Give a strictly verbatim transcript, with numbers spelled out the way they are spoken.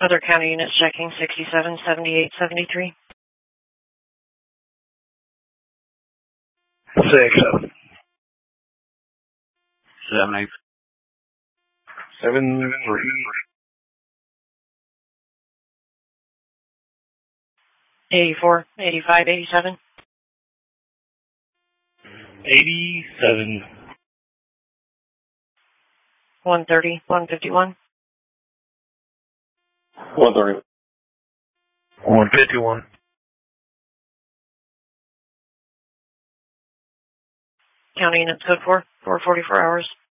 Other county units checking sixty-seven, seventy-eight, seventy-three. Six, seven. Seven, eight. Seven, three. eighty-four, eighty-five, eighty-seven. Eighty-seven. one thirty, one fifty-one. One thirty. One fifty-one. County units code four, four forty-four hours.